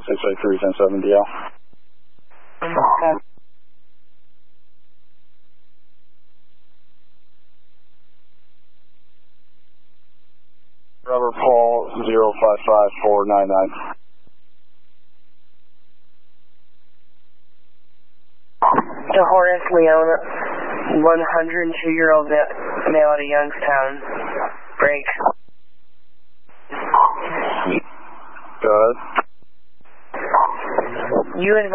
683-10-7 DL. Robert Paul 055499. To Horace Leona, 102-year-old male out of Youngstown. Break. Go ahead. You